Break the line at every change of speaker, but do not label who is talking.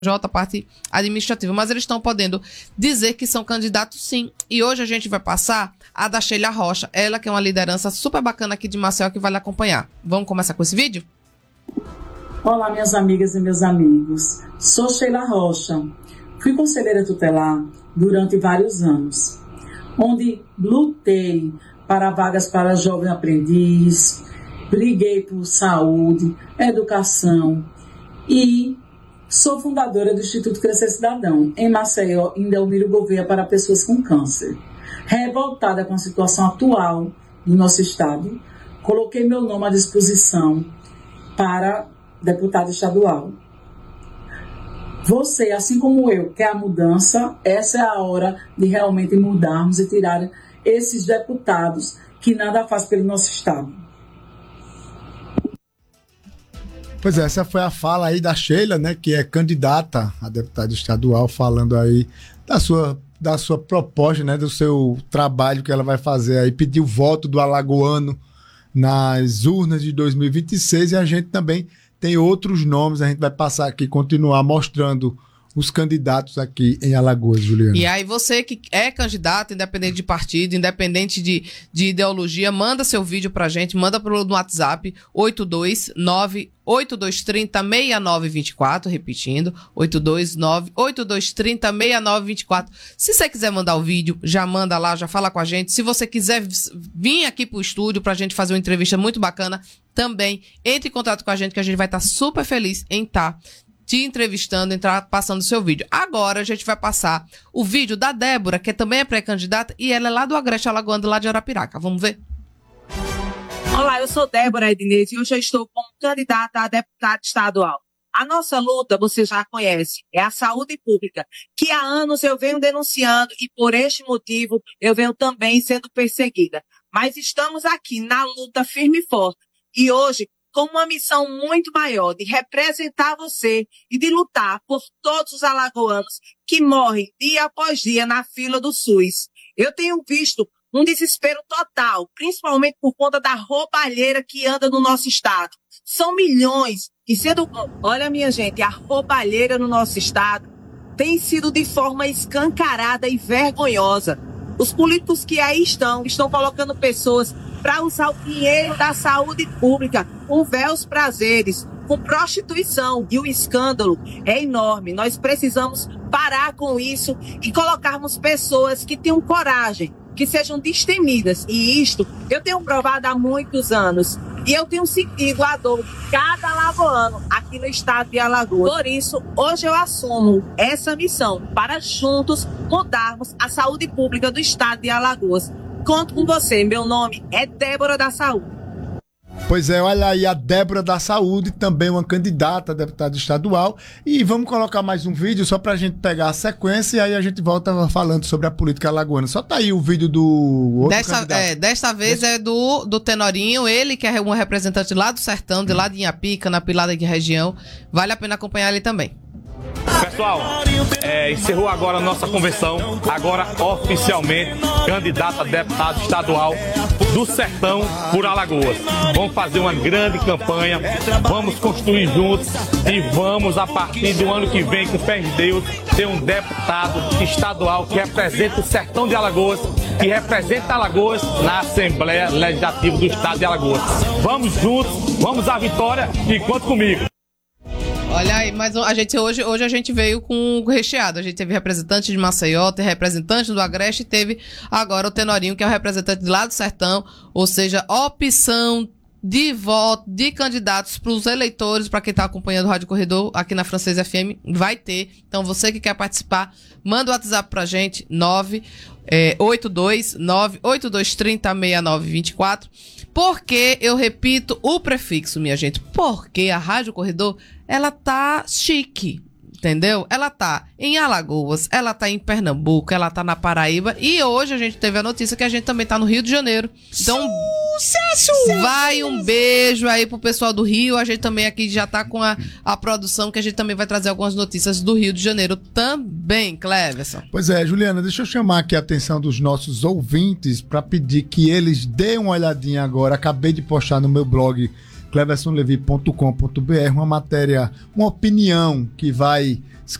a parte administrativa, mas eles estão podendo dizer que são candidatos sim. E hoje a gente vai passar a da Sheila Rocha, ela que é uma liderança super bacana aqui de Maceió que vai lhe acompanhar. Vamos começar com esse vídeo?
Olá, minhas amigas e meus amigos. Sou Sheila Rocha. Fui conselheira tutelar durante vários anos, onde lutei para vagas para jovem aprendiz, briguei por saúde, educação e sou fundadora do Instituto Crescer Cidadão, em Maceió, em Delmiro Gouveia, para pessoas com câncer. Revoltada com a situação atual do nosso estado, coloquei meu nome à disposição para deputado estadual. Você, assim como eu, quer a mudança, essa é a hora de realmente mudarmos e tirar esses deputados que nada faz pelo nosso estado.
Pois é, essa foi a fala aí da Sheila, né, que é candidata a deputada estadual, falando aí da sua proposta, né, do seu trabalho que ela vai fazer aí, pedir o voto do alagoano nas urnas de 2026, e a gente também tem outros nomes, a gente vai passar aqui, continuar mostrando os candidatos aqui em Alagoas, Juliana.
E aí você que é candidato, independente de partido, independente de ideologia, manda seu vídeo pra gente, manda no WhatsApp 829-8230-6924, repetindo, 829-8230-6924. Se você quiser mandar o vídeo, já manda lá, já fala com a gente. Se você quiser vir aqui pro estúdio pra gente fazer uma entrevista muito bacana, também entre em contato com a gente, que a gente vai estar super feliz em estar te entrevistando, passando o seu vídeo. Agora a gente vai passar o vídeo da Débora, que também é pré-candidata, e ela é lá do Agreste Alagoano, lá de Arapiraca. Vamos ver?
Olá, eu sou Débora Ednez e hoje eu estou como candidata a deputada estadual. A nossa luta, você já conhece, é a saúde pública, que há anos eu venho denunciando e por este motivo eu venho também sendo perseguida. Mas estamos aqui na luta firme e forte. E hoje, com uma missão muito maior de representar você e de lutar por todos os alagoanos que morrem dia após dia na fila do SUS. Eu tenho visto um desespero total, principalmente por conta da roubalheira que anda no nosso estado. São milhões e sendo... Olha, minha gente, a roubalheira no nosso estado tem sido de forma escancarada e vergonhosa. Os políticos que aí estão colocando pessoas para usar o dinheiro da saúde pública com véus prazeres, com prostituição, e o escândalo é enorme. Nós precisamos parar com isso e colocarmos pessoas que tenham coragem, que sejam destemidas. E isto eu tenho provado há muitos anos. E eu tenho sentido a dor de cada alagoano aqui no estado de Alagoas. Por isso, hoje eu assumo essa missão para juntos mudarmos a saúde pública do estado de Alagoas. Conto com você, meu nome é Débora da Saúde.
Pois é, olha aí a Débora da Saúde, também uma candidata a deputada estadual. E vamos colocar mais um vídeo só pra gente pegar a sequência e aí a gente volta falando sobre a política alagoana. Só tá aí o vídeo do outro candidato.
Desta vez é do Tenorinho, ele que é um representante lá do Sertão, de lá de Inhapica, na Pilada de região. Vale a pena acompanhar ele também.
Pessoal, encerrou agora a nossa convenção, agora oficialmente candidata a deputado estadual do Sertão por Alagoas. Vamos fazer uma grande campanha, vamos construir juntos e vamos, a partir do ano que vem, com fé em Deus, ter um deputado estadual que representa o Sertão de Alagoas, que representa Alagoas na Assembleia Legislativa do Estado de Alagoas. Vamos juntos, vamos à vitória e conta comigo.
Olha aí, mas hoje a gente veio com recheado. A gente teve representante de Maceió, teve representante do Agreste e teve agora o Tenorinho, que é o representante de lá do Sertão. Ou seja, opção de voto, de candidatos para os eleitores, para quem está acompanhando o Rádio Corredor aqui na Francesa FM, vai ter. Então, você que quer participar, manda o WhatsApp pra gente, 829-8230-6924. Porque, eu repito o prefixo, minha gente, porque a Rádio Corredor, ela tá chique, entendeu? Ela tá em Alagoas, ela tá em Pernambuco, ela tá na Paraíba e hoje a gente teve a notícia que a gente também tá no Rio de Janeiro. Então, sucesso! Vai um beijo aí pro pessoal do Rio, a gente também aqui já tá com a produção que a gente também vai trazer algumas notícias do Rio de Janeiro também, Cleverson.
Pois é, Juliana, deixa eu chamar aqui a atenção dos nossos ouvintes para pedir que eles deem uma olhadinha agora. Acabei de postar no meu blog cleversonlevi.com.br, uma matéria, uma opinião que vai